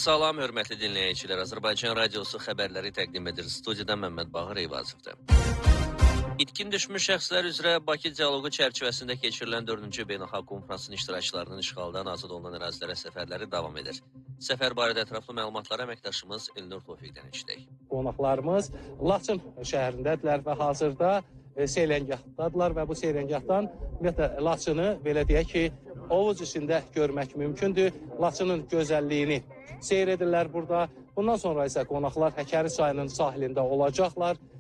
Salam, hörmətli dinləyicilər. Azərbaycan Radiosu xəbərləri təqdim edir. Studiyada Məmməd Bağır Eyvazovdur. İtkin düşmüş şəxslər üzrə Bakı dialoqu çərçivəsində keçirilən 4-cü beynəlxalq konfransın iştirakçılarının işğaldan azad olunan ərazilərə səfərləri davam edir. Səfər barədə ətraflı məlumatları əməkdaşımız Elnur Tofiqdən eşidək. Qonaqlarımız Laçın şəhərindədirlər və hazırda seyrəngahdadılar və bu seyrəngahdan Laçını, belə deyək ki, ovuc içində görmək mümkündür. Laçının gözəlliyini seyr edirlər burada. Bundan sonra isə qonaqlar Həkəri çayının sahilində olacaqlar